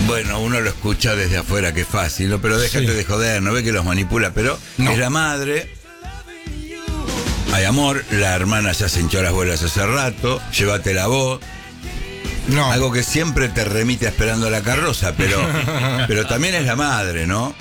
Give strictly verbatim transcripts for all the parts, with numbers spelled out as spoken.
Bueno, uno lo escucha desde afuera, que es fácil, ¿no? Pero déjate sí. de joder, no ve que los manipula, pero no. Es la madre. Hay amor, la hermana ya se hinchó las bolas hace rato, llévatela vos. No. Algo que siempre te remite a Esperando la carroza, pero, pero también es la madre, ¿no?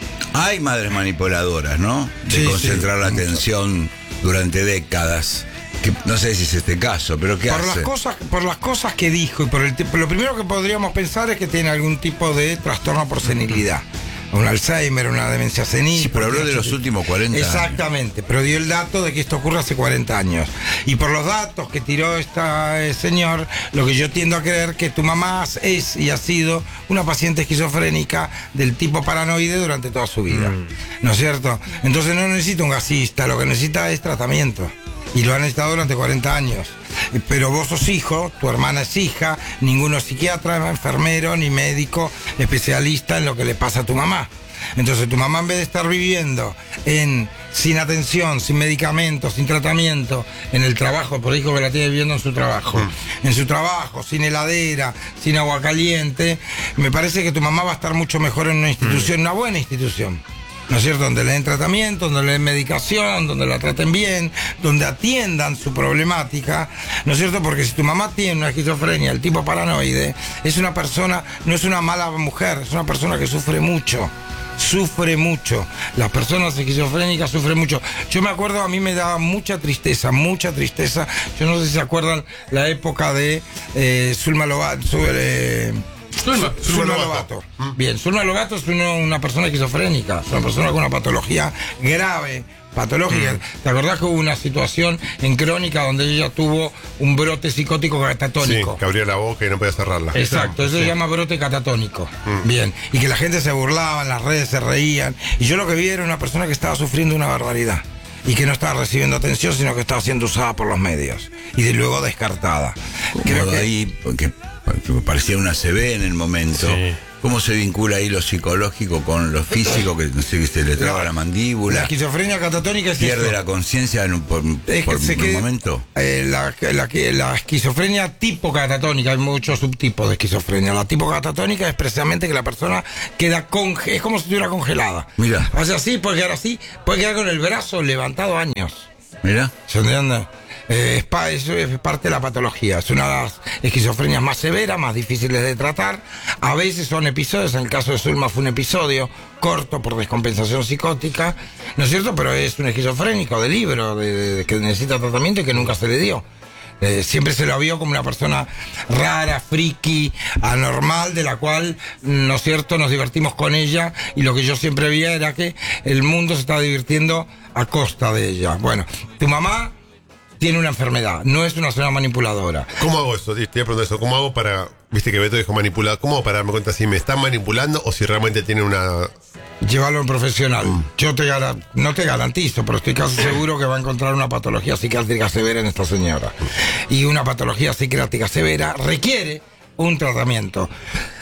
Hay madres manipuladoras, ¿no? De sí, concentrar sí. la atención durante décadas. Que no sé si es este caso, pero ¿qué por hace? Las cosas, por las cosas que dijo y por el lo primero que podríamos pensar es que tiene algún tipo de trastorno por senilidad. Un Alzheimer, una demencia senil. Sí, pero habló de los últimos cuarenta años. Exactamente, pero dio el dato de que esto ocurre hace cuarenta años. Y por los datos que tiró este señor, lo que yo tiendo a creer que tu mamá es y ha sido una paciente esquizofrénica del tipo paranoide durante toda su vida. Mm. ¿No es cierto? Entonces no necesita un gasista, lo que necesita es tratamiento. Y lo han necesitado durante cuarenta años. Pero vos sos hijo, tu hermana es hija, ninguno es psiquiatra, enfermero, ni médico, especialista en lo que le pasa a tu mamá. Entonces tu mamá, en vez de estar viviendo en sin atención, sin medicamentos, sin tratamiento, en el trabajo, por hijo que la tiene viviendo en su trabajo, mm. en su trabajo, sin heladera, sin agua caliente, me parece que tu mamá va a estar mucho mejor en una institución, mm. una buena institución. ¿No es cierto? Donde le den tratamiento, donde le den medicación, donde la traten bien, donde atiendan su problemática, ¿no es cierto? Porque si tu mamá tiene una esquizofrenia, el tipo paranoide, es una persona, no es una mala mujer, es una persona que sufre mucho. Sufre mucho. Las personas esquizofrénicas sufren mucho. Yo me acuerdo, a mí me daba mucha tristeza, mucha tristeza. Yo no sé si se acuerdan la época de eh, Zulma Lobato. Eh, Zulma, Zulma, Zulma Lobato. Lobato. Bien, Zulma Lobato es uno, una persona esquizofrénica, es una persona con una patología grave, patológica. Mm. ¿Te acordás que hubo una situación en Crónica donde ella tuvo un brote psicótico catatónico? Sí, que abría la boca y no podía cerrarla. Exacto, eso sí. Se llama brote catatónico. Mm. Bien, y que la gente se burlaba, en las redes se reían. Y yo lo que vi era una persona que estaba sufriendo una barbaridad. Y que no estaba recibiendo atención, sino que estaba siendo usada por los medios. Y de luego descartada. Creo que ahí, porque parecía una C B en el momento. Sí. ¿Cómo se vincula ahí lo psicológico con lo físico? Que no sé, que se le traba la, la mandíbula. La esquizofrenia catatónica es pierde eso. la conciencia en un, por, es por un quede, momento. Eh, la, la, la esquizofrenia tipo catatónica, hay muchos subtipos de esquizofrenia. La tipo catatónica es precisamente que la persona queda congelada, es como si estuviera congelada. Mira. O sea, sí, puede quedar así, puede quedar con el brazo levantado años. Mira. ¿Se entiende? Eh, es, pa, eso es parte de la patología. Es una de las esquizofrenias más severas, más difíciles de tratar. A veces son episodios, en el caso de Zulma fue un episodio corto por descompensación psicótica, ¿no es cierto? Pero es un esquizofrénico de libro, de, de, de, que necesita tratamiento y que nunca se le dio. Eh, siempre se lo vio como una persona rara, friki, anormal, de la cual, ¿no es cierto?, nos divertimos con ella, y lo que yo siempre veía era que el mundo se estaba divirtiendo a costa de ella. Bueno, tu mamá tiene una enfermedad, no es una señora manipuladora. ¿Cómo hago eso? Te iba a preguntar eso. ¿Cómo hago para, viste que Beto dijo manipulado, ¿cómo hago para darme cuenta si me están manipulando o si realmente tiene una... Llévalo a un profesional. Mm. Yo te no te garantizo, pero estoy casi seguro que va a encontrar una patología psiquiátrica severa en esta señora. Y una patología psiquiátrica severa requiere un tratamiento.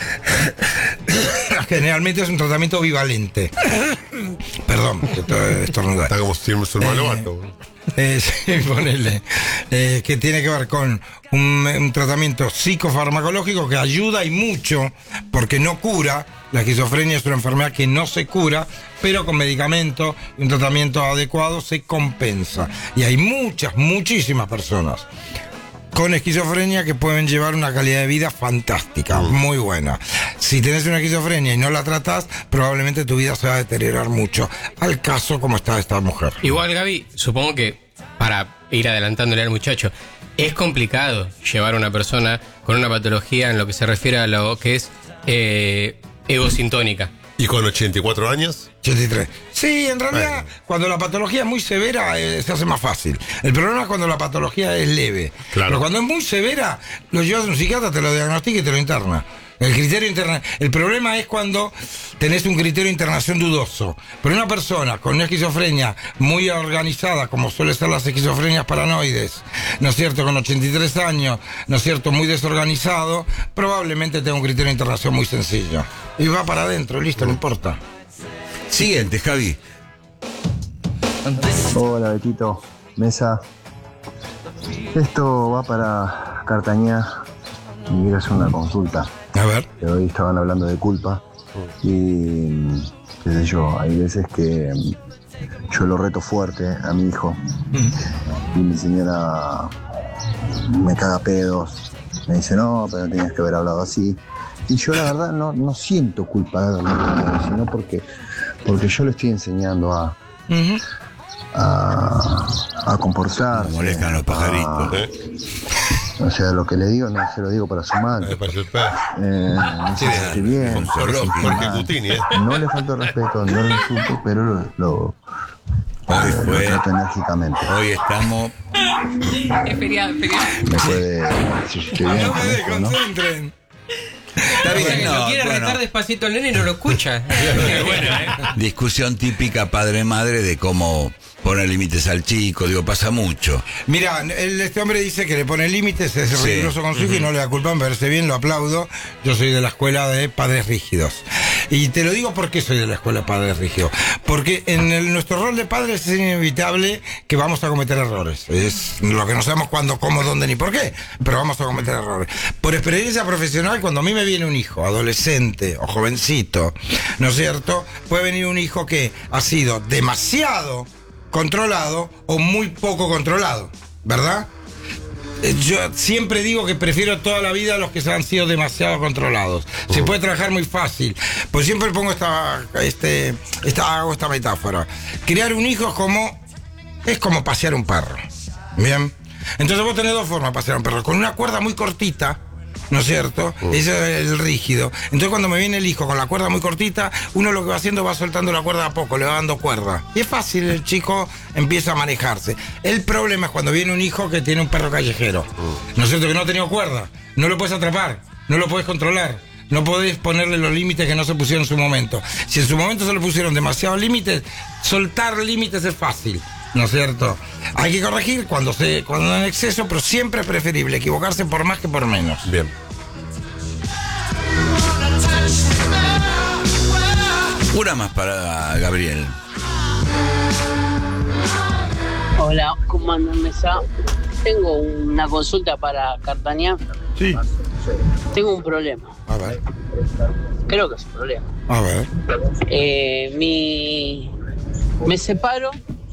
Generalmente es un tratamiento bivalente. Perdón, estornudar. Está como si un Lobato. Eh, sí, ponele. Eh, que tiene que ver con un, un tratamiento psicofarmacológico que ayuda y mucho, porque no cura. La esquizofrenia es una enfermedad que no se cura, pero con medicamento y un tratamiento adecuado se compensa. Y hay muchas, muchísimas personas con esquizofrenia que pueden llevar una calidad de vida fantástica, mm. muy buena. Si tenés una esquizofrenia y no la tratás, probablemente tu vida se va a deteriorar mucho. Al caso como está esta mujer. Igual, Gaby, supongo que, para ir adelantándole al muchacho, es complicado llevar a una persona con una patología en lo que se refiere a lo que es eh, egosintónica. ¿Y con ochenta y cuatro años? ochenta y tres. Sí, en realidad, bueno, cuando la patología es muy severa, eh, se hace más fácil. El problema es cuando la patología es leve. Claro. Pero cuando es muy severa, lo llevas a un psiquiatra, te lo diagnostica y te lo interna. El criterio interna... El problema es cuando tenés un criterio de internación dudoso. Pero una persona con una esquizofrenia muy organizada, como suele ser las esquizofrenias paranoides, ¿no es cierto?, con ochenta y tres años, ¿no es cierto?, muy desorganizado, probablemente tenga un criterio de internación muy sencillo. Y va para adentro, listo, no importa. Siguiente, Javi. Hola, Betito, Mesa. Esto va para Cartañá. y quiero hacer una consulta. A ver. Que hoy estaban hablando de culpa y qué sé yo, hay veces que yo lo reto fuerte a mi hijo y mi señora me caga pedos, me dice no, pero tenías que haber hablado así. Y yo la verdad no, no siento culpa de haberlo hecho, sino porque, porque yo le estoy enseñando a, Uh-huh. a, a comportarse. Me molestan los pajaritos. a- O sea, lo que le digo no se lo digo para su mal. Me parece el perro. Eh, no se siente bien, con se Jorge- siente Jorge mal. Cutini, ¿eh? No le falta respeto, no lo insulto, pero lo, lo, Hoy lo fue, trato enérgicamente. hoy estamos, Es feriado, es feriado. Me puede decir si estoy bien No con me esto, ¿no? desconcentren. está bien, Porque lo no, quiere bueno, retar despacito al nene y no lo escucha. Qué bueno, ¿eh? discusión típica padre-madre de cómo poner límites al chico, digo, pasa mucho. Mira, el- este hombre dice que le pone límites, es Sí. riguroso con su hijo y no le da culpa en verse bien, lo aplaudo. Yo soy de la escuela de padres rígidos. Y te lo digo porque soy de la escuela de padres rígidos. Porque en el- nuestro rol de padres es inevitable que vamos a cometer errores. Es lo que no sabemos cuándo, cómo, dónde ni por qué, pero vamos a cometer errores. Por experiencia profesional, cuando a mí me viene un hijo, adolescente o jovencito, ¿no es cierto? Puede venir un hijo que ha sido demasiado controlado o muy poco controlado, ¿verdad? Eh, Yo siempre digo que prefiero toda la vida a los que se han sido demasiado controlados. Se puede trabajar muy fácil. Pues siempre pongo esta, este, esta, hago esta metáfora. Criar un hijo es como, es como pasear un perro. Bien. Entonces vos tenés dos formas de pasear un perro. Con una cuerda muy cortita, ¿no es cierto? Ese es el rígido. Entonces cuando me viene el hijo con la cuerda muy cortita, uno lo que va haciendo va soltando la cuerda a poco, le va dando cuerda. Y es fácil, el chico empieza a manejarse. El problema es cuando viene un hijo que tiene un perro callejero, ¿no es cierto? Que no ha tenido cuerda. No lo puedes atrapar, no lo puedes controlar. No podés ponerle los límites que no se pusieron en su momento. Si en su momento se le pusieron demasiados límites, soltar límites es fácil, ¿no es cierto? Hay que corregir cuando se cuando en exceso, pero siempre es preferible equivocarse por más que por menos. Bien. Una más para Gabriel. Hola, ¿cómo andan, mesa? Tengo una consulta para Cartaña. Sí. Tengo un problema. A ver, Creo que es un problema. a ver. Eh, mi... Me separo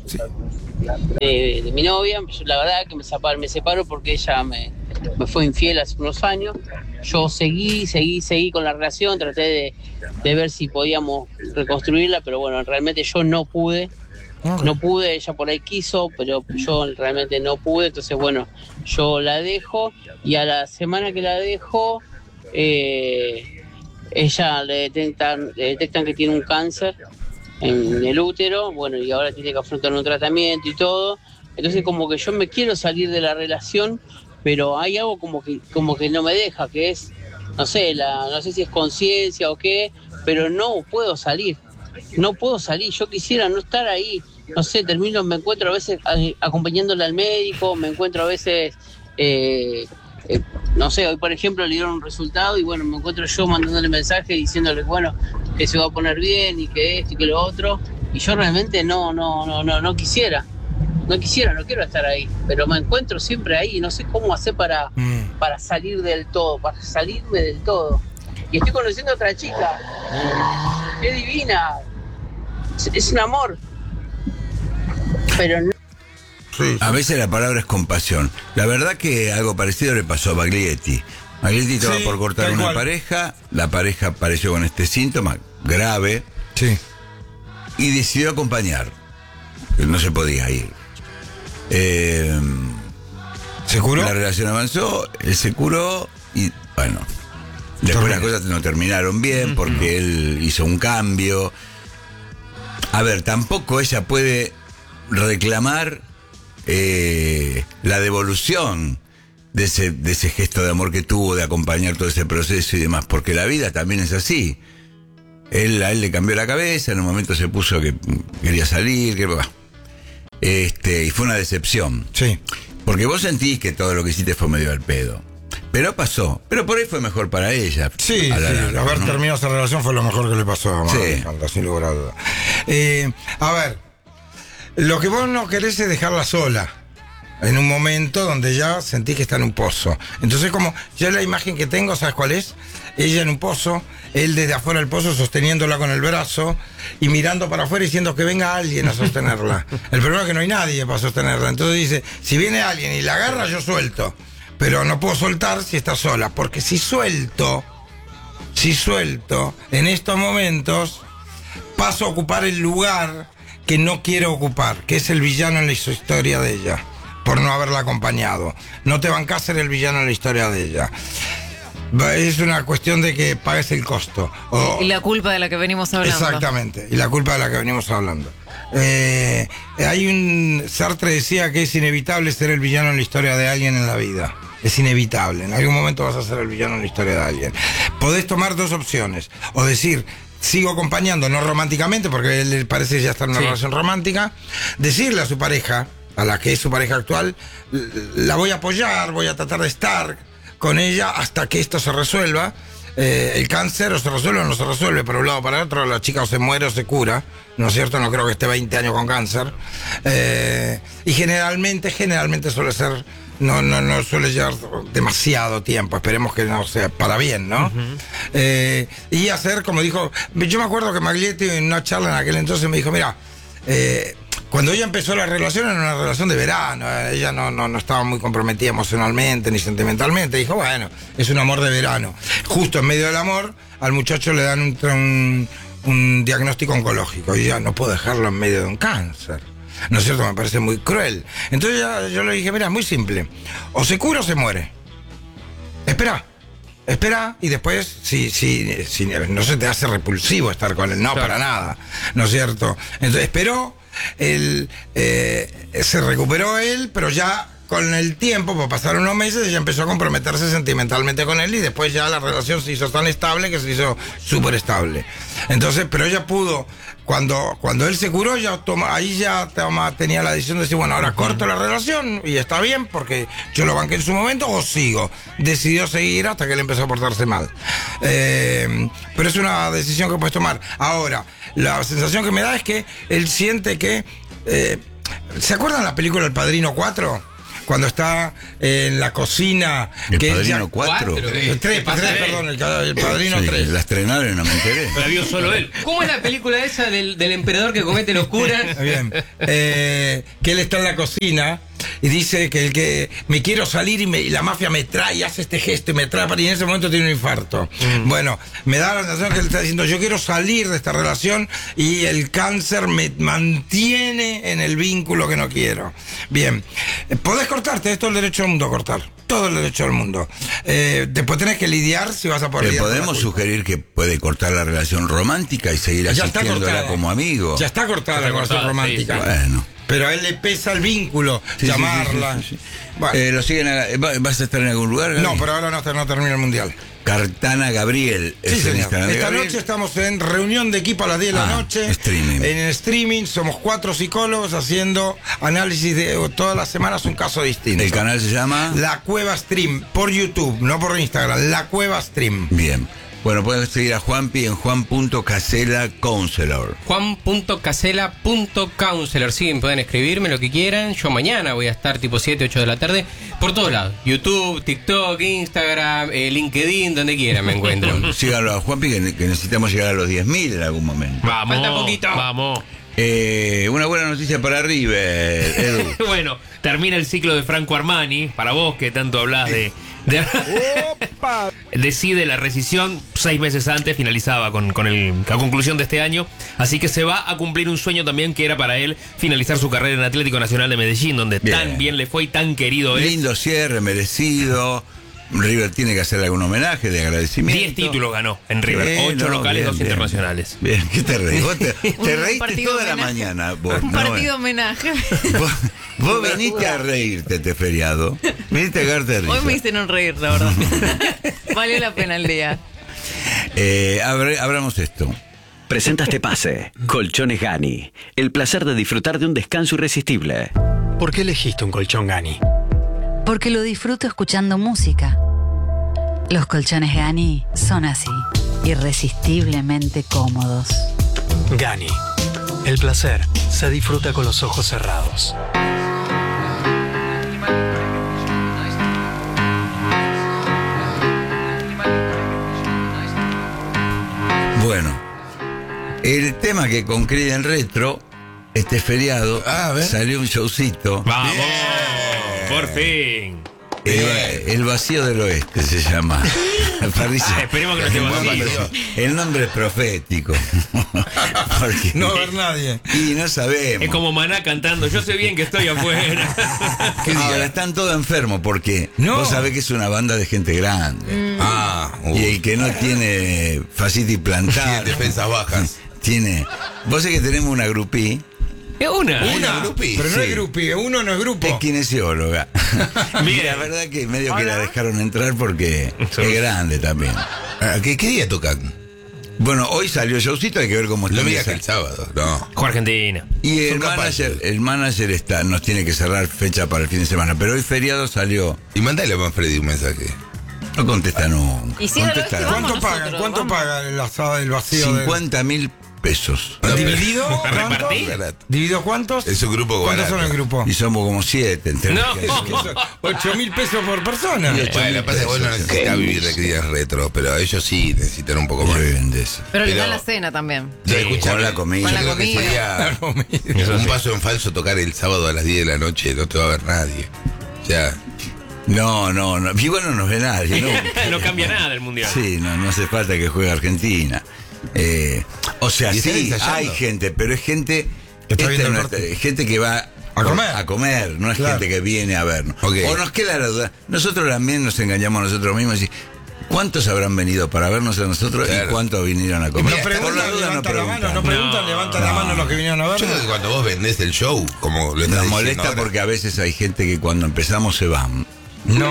de, de mi novia. Yo, la verdad que me separo, me separo porque ella me, me fue infiel hace unos años. Yo seguí, seguí, seguí con la relación. Traté de, de ver si podíamos reconstruirla, pero bueno, realmente yo no pude. No pude, ella por ahí quiso, pero yo realmente no pude, entonces bueno, yo la dejo y a la semana que la dejo, eh, ella le detectan, le detectan que tiene un cáncer en el útero, bueno, y ahora tiene que afrontar un tratamiento y todo, entonces como que yo me quiero salir de la relación, pero hay algo como que, como que no me deja, que es, no sé, la, no sé si es conciencia o qué, pero no puedo salir, no puedo salir, yo quisiera no estar ahí. No sé, termino, me encuentro a veces eh, acompañándole al médico, me encuentro a veces, eh, eh, no sé, hoy por ejemplo le dieron un resultado y bueno, me encuentro yo mandándole mensajes diciéndole, bueno, que se va a poner bien y que esto y que lo otro, y yo realmente no, no, no, no, no quisiera, no quisiera, no quiero estar ahí, pero me encuentro siempre ahí, no sé cómo hacer para, Mm. para salir del todo, para salirme del todo. Y estoy conociendo a otra chica, qué divina, es, es un amor. Pero no. Sí. A veces la palabra es compasión. La verdad que algo parecido le pasó a Baglietti. Baglietti estaba Sí, por cortar tal una cual. pareja, la pareja apareció con este síntoma grave Sí. y decidió acompañar. No se podía ir. Eh, ¿Se curó? la relación avanzó, él se curó y bueno, después las cosas no terminaron bien porque él hizo un cambio. A ver, tampoco ella puede reclamar eh, la devolución de ese, de ese gesto de amor que tuvo, de acompañar todo ese proceso y demás, porque la vida también es así. Él, a él le cambió la cabeza, en un momento se puso que quería salir, que bah. este, y fue una decepción. Sí. Porque vos sentís que todo lo que hiciste fue medio al pedo. Pero pasó. Pero por ahí fue mejor para ella. Sí, a la sí, larga, haber ¿no? terminado esa relación fue lo mejor que le pasó a Sí. Alejandra, sin lugar a duda. Eh, a ver, lo que vos no querés es dejarla sola, en un momento donde ya sentí que está en un pozo. Entonces, como yo la imagen que tengo, ¿sabes cuál es? Ella en un pozo, él desde afuera del pozo sosteniéndola con el brazo y mirando para afuera diciendo que venga alguien a sostenerla. El problema es que no hay nadie para sostenerla. Entonces dice, si viene alguien y la agarra, yo suelto. Pero no puedo soltar si está sola, porque si suelto, si suelto, en estos momentos paso a ocupar el lugar que no quiero ocupar, que es el villano en la historia de ella, por no haberla acompañado. No te bancás ser el villano en la historia de ella. Es una cuestión de que pagues el costo. O, y la culpa de la que venimos hablando. Exactamente, y la culpa de la que venimos hablando. Eh, hay un... Sartre decía que es inevitable ser el villano en la historia de alguien en la vida. Es inevitable, en algún momento vas a ser el villano en la historia de alguien. Podés tomar dos opciones, o decir, sigo acompañando, no románticamente, porque él parece ya estar en una sí. relación romántica, decirle a su pareja, a la que es su pareja actual, la voy a apoyar, voy a tratar de estar con ella hasta que esto se resuelva. Eh, el cáncer o se resuelve o no se resuelve, por un lado o para el otro, la chica o se muere o se cura, ¿no es cierto? No creo que esté veinte años con cáncer. Eh, y generalmente, generalmente suele ser, no, no, no suele llevar demasiado tiempo, esperemos que no sea para bien, ¿no? Uh-huh. Eh, y hacer, como dijo, yo me acuerdo que Maglietti en una charla en aquel entonces me dijo, mira, eh, cuando ella empezó la relación era una relación de verano, ella no, no, no estaba muy comprometida emocionalmente ni sentimentalmente, dijo, bueno, es un amor de verano. Justo en medio del amor, al muchacho le dan un, un, un diagnóstico oncológico y ya no puedo dejarlo en medio de un cáncer. ¿No es cierto? Me parece muy cruel. Entonces ya, yo le dije, mira, es muy simple, o se cura o se muere. Espera. Espera y después, si, si, si no se te hace repulsivo estar con él, no, claro. Para nada, ¿no es cierto? Entonces esperó, él, eh, se recuperó él, pero ya con el tiempo, pues pasaron unos meses, ella empezó a comprometerse sentimentalmente con él y después ya la relación se hizo tan estable que se hizo súper estable. Entonces, pero ella pudo, cuando, cuando él se curó, ya toma, ahí ya toma, tenía la decisión de decir, bueno, ahora corto la relación y está bien porque yo lo banqué en su momento o sigo. Decidió seguir hasta que él empezó a portarse mal. Eh, pero es una decisión que puedes tomar. Ahora, la sensación que me da es que él siente que... Eh, ¿se acuerdan la película El Padrino cuatro? Cuando está en la cocina. ¿El que Padrino cuatro? El tres, perdón, el, el Padrino sí, tres. La estrenaron y no me enteré. La vio solo él. ¿Cómo es la película esa del, del emperador que comete locuras? Bien. Eh, que él está en la cocina y dice que, que me quiero salir y, me, y la mafia me trae y hace este gesto y me atrapa y en ese momento tiene un infarto. Mm. Bueno, me da la sensación que él está diciendo, yo quiero salir de esta relación y el cáncer me mantiene en el vínculo que no quiero. Bien, podés cortarte, esto es el derecho del mundo a cortar. Todo el derecho del mundo. Eh, después tenés que lidiar si vas a poder. Le podemos sugerir que puede cortar la relación romántica y seguir asistiéndola como amigo. Ya está cortada la relación cortada, romántica. Sí, sí. Bueno. Pero a él le pesa el vínculo, sí, llamarla. Sí, sí, sí, sí. Bueno. Eh, ¿Lo siguen a, ¿Vas a estar en algún lugar, Gaby? No, pero ahora no, no termina el mundial. Cartana Gabriel. Sí, señor. Esta Gabriel. noche estamos en reunión de equipo a las diez de ah, la noche. Streaming. En el streaming somos cuatro psicólogos haciendo análisis de todas las semanas un caso distinto. ¿El canal se llama? La Cueva Stream, por YouTube, no por Instagram. La Cueva Stream. Bien. Bueno, pueden seguir a Juanpi en juan punto casela counselor. juan punto casela punto counselor. Sí, pueden escribirme lo que quieran. Yo mañana voy a estar tipo siete, ocho de la tarde por todos lados. YouTube, TikTok, Instagram, eh, LinkedIn, donde quieran me encuentro. Síganlo a Juanpi, que, que necesitamos llegar a los diez mil en algún momento. Vamos, falta poquito. Vamos. Eh, una buena noticia para River, Edu. Bueno, termina el ciclo de Franco Armani. Para vos que tanto hablas de... De, decide la rescisión seis meses antes, finalizaba con, con el, la conclusión de este año, así que se va a cumplir un sueño también que era para él finalizar su carrera en Atlético Nacional de Medellín, donde bien. tan bien le fue y tan querido es. Lindo cierre, merecido. River tiene que hacerle algún homenaje de agradecimiento. Diez títulos ganó en River, bien, ocho no, locales, bien, dos bien. internacionales. Bien, ¿qué te reís? Vos te, te reíste toda homenaje. la mañana. Vos, un no, partido homenaje. Vos, vos veniste a reírte este feriado. Viniste a cagarte de risa. Hoy me hicieron reír, la verdad. Valió la pena el día. Eh, abr- abramos esto. Presenta este pase. Colchones Gani. El placer de disfrutar de un descanso irresistible. ¿Por qué elegiste un colchón Gani? Porque lo disfruto escuchando música. Los colchones Gani son así, irresistiblemente cómodos. Gani. El placer se disfruta con los ojos cerrados. Bueno, el tema que con Creed en Retro, este feriado, Ah, a ver. salió un showcito. Vamos, por fin. El, el vacío del oeste se llama. Parece- Ah, esperemos que no esté vacío. El nombre es profético. Porque- No va a haber nadie. Y no sabemos. Es como Maná cantando, yo sé bien que estoy afuera. Ahora están todos enfermos porque No. vos sabés que es una banda de gente grande. Ah, uh, Y el que no tiene facility plantar. tiene defensas bajas. Tiene. Vos sabés que tenemos una grupí. Es una. Una grupi. Pero no Sí. es grupi, uno no es grupo. Es kinesióloga. Y la verdad que medio que la dejaron entrar porque es grande también. Ah, ¿Qué, qué día tocan? Bueno, hoy salió el showcito, hay que ver cómo está. No me el digas que día. el sábado. No. Con Argentina. Y el Son capaces. manager, el manager está, nos tiene que cerrar fecha para el fin de semana, pero hoy feriado salió. Y mandale a Manfredi un mensaje. No contesta nunca. Y si no lo Contesta ves que nunca. vamos ¿Cuánto pagan? nosotros, ¿Cuánto vamos. pagan el asado del vacío? del- cincuenta mil pesos. ¿Dividido? ¿Cuánto? ¿Repartí? ¿Dividido cuántos? Es un grupo ¿Cuántos barato. son el grupo? Y somos como siete. entre No. Ocho mil pesos por persona. Y ocho Bueno, mil lo que pasa es que vos no pesos. necesitas vivir de crías retro, pero ellos sí necesitan un poco más. Viven de eso. Pero le Pero- dan la cena también. Sí, con la comida. Con la Yo creo que comida. sería un paso en falso tocar el sábado a las diez de la noche, no te va a ver nadie. O sea, No, no, no. Igual no nos ve nadie, ¿no? No cambia nada el mundial. Sí, no, no hace falta que juegue Argentina. Eh, o sea, ¿Y están sí, ensayando? hay gente, pero es gente. Que está esta viendo es el nuestra- partido. gente que va A comer. a comer, no es Claro. gente que viene a vernos. Ok. O nos queda la duda. Nosotros también nos engañamos a nosotros mismos y decimos, ¿cuántos habrán venido para vernos a nosotros Claro. y cuántos vinieron a No comer? Mira, preguntan, Por la duda no levantan la mano, preguntan. no preguntan, No, levantan la no. mano los que vinieron a yo creo que ver. cuando vos vendés el show, como lo estás Nos diciendo molesta ahora, porque a veces hay gente que cuando empezamos se van. No.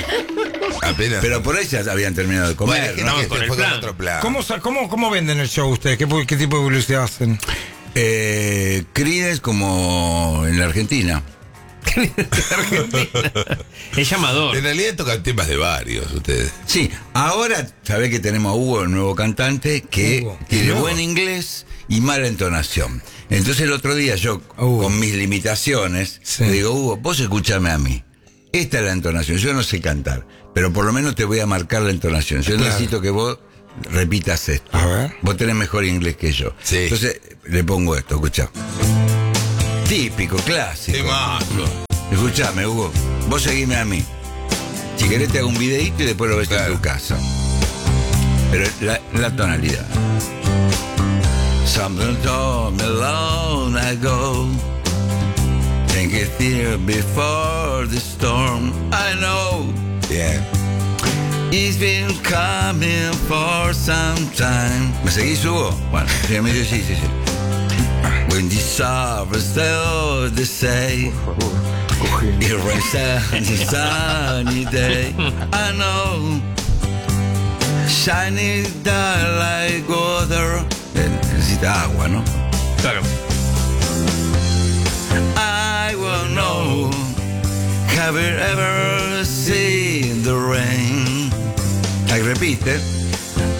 apenas. Pero por ahí ya habían terminado de bueno, comer. es que ¿no? no, que con este el fue con plan. otro plan. ¿Cómo, sa- cómo, ¿Cómo venden el show ustedes? ¿Qué, pu- qué tipo de publicidad hacen? Eh, Creed es como en la Argentina. Es llamador. En realidad tocan temas de varios ustedes. Sí, ahora sabés que tenemos a Hugo, el nuevo cantante, que Hugo. tiene Nuevo. buen inglés y mala entonación. Entonces el otro día yo, Hugo. con mis limitaciones, Sí. le digo, Hugo, vos escuchame a mí. Esta es la entonación, yo no sé cantar, pero por lo menos te voy a marcar la entonación. Yo Claro. necesito que vos repitas esto. A ver. Vos tenés mejor inglés que yo. Sí. Entonces le pongo esto, escuchá. Típico, clásico. Temazo. Escuchame, Hugo, vos seguime a mí. Si querés te hago un videíto y después lo ves Claro. en tu casa. Pero la, la tonalidad. Something told me long ago. Think it's here before the storm. I know Bien. it's been coming for some time. ¿Me seguís, Hugo? Bueno, sí, me dice sí, sí, sí. When the stars still the say. It rains on the sunny day. I know. Shining down like water. Eh, Necesita agua, ¿no? Claro. I will know. Have you ever seen the rain? Ahí repite.